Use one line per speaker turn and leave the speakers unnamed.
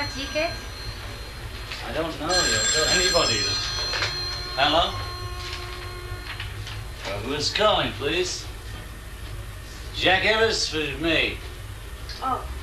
a ticket?
I don't know. You'll tell anybody. Hello? Who's calling, please? Jack Evers for me.
Oh.